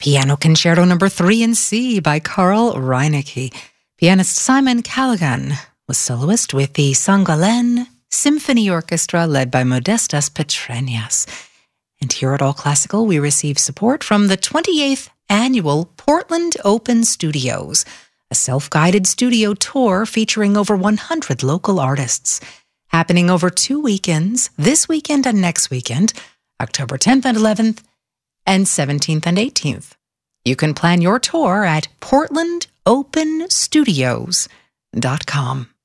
Piano Concerto No. 3 in C by Carl Reinecke. Pianist Simon Callaghan was soloist with the St. Gallen Symphony Orchestra led by Modestas Petrenias. And here at All Classical, we receive support from the 28th Annual Portland Open Studios, a self-guided studio tour featuring over 100 local artists, happening over 2 weekends, this weekend and next weekend, October 10th and 11th, and 17th and 18th. You can plan your tour at portlandopenstudios.com.